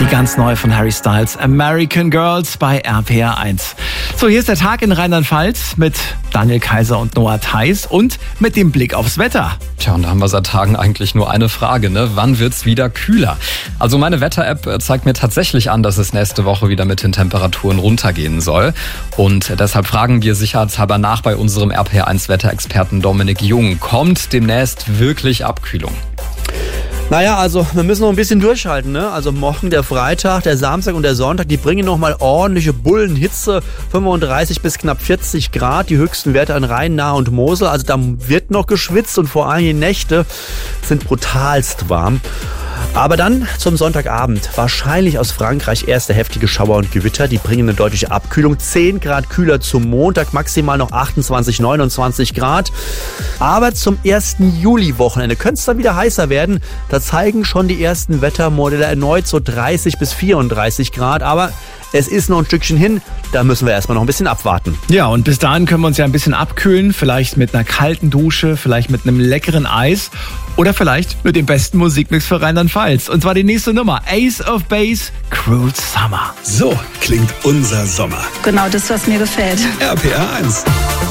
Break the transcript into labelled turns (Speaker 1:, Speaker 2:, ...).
Speaker 1: Die ganz neue von Harry Styles, American Girls bei RPR 1. So, hier ist der Tag in Rheinland-Pfalz mit Daniel Kaiser und Noah Theis und mit dem Blick aufs Wetter.
Speaker 2: Tja, und da haben wir seit Tagen eigentlich nur eine Frage, ne? Wann wird's wieder kühler? Also meine Wetter-App zeigt mir tatsächlich an, dass es nächste Woche wieder mit den Temperaturen runtergehen soll. Und deshalb fragen wir sicherheitshalber nach bei unserem RPR 1 Wetterexperten Dominik Jung. Kommt demnächst wirklich Abkühlung?
Speaker 3: Naja, also wir müssen noch ein bisschen durchhalten, ne? Also morgen der Freitag, der Samstag und der Sonntag, die bringen nochmal ordentliche Bullenhitze, 35 bis knapp 40 Grad, die höchsten Werte an Rhein, Nahe und Mosel. Also da wird noch geschwitzt und vor allem die Nächte sind brutalst warm. Aber dann zum Sonntagabend, wahrscheinlich aus Frankreich erste heftige Schauer und Gewitter, die bringen eine deutliche Abkühlung, 10 Grad kühler zum Montag, maximal noch 28, 29 Grad. Aber zum 1. Juli-Wochenende könnte es dann wieder heißer werden, da zeigen schon die ersten Wettermodelle erneut so 30 bis 34 Grad, aber es ist noch ein Stückchen hin, da müssen wir erstmal noch ein bisschen abwarten.
Speaker 1: Ja, und bis dahin können wir uns ja ein bisschen abkühlen, vielleicht mit einer kalten Dusche, vielleicht mit einem leckeren Eis oder vielleicht mit dem besten Musikmix für Rheinland-Pfalz. Und zwar die nächste Nummer, Ace of Base, Cruel Summer.
Speaker 4: So klingt unser Sommer.
Speaker 5: Genau das, was mir gefällt.
Speaker 4: RPR 1.